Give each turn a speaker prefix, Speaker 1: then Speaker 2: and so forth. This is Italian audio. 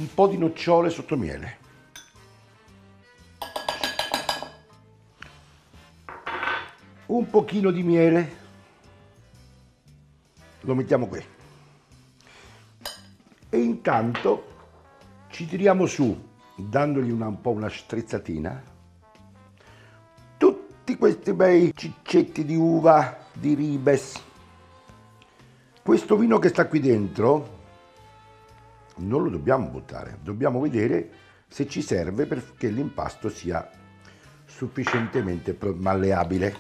Speaker 1: un po' di nocciole sotto miele. Un pochino di miele. Lo mettiamo qui. E intanto ci tiriamo su, dandogli un po' una strizzatina, tutti questi bei ciccetti di uva di Ribes. Questo vino che sta qui dentro non lo dobbiamo buttare, dobbiamo vedere se ci serve perché l'impasto sia sufficientemente malleabile.